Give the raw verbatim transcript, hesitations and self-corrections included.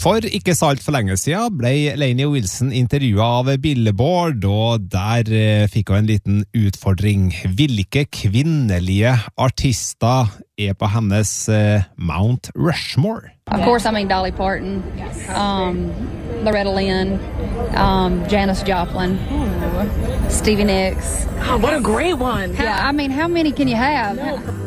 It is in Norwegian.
For ikke så alt for lenge siden ble Lainey Wilson intervjuet av Billboard, og der eh, fikk hun en liten utfordring. Hvilke kvinnelige artister er på hennes eh, Mount Rushmore? Of course, I mean Dolly Parton, um, Loretta Lynn, um, Janis Joplin, Stevie Nicks. Oh, what a great one. Yeah, I mean, how many can you have?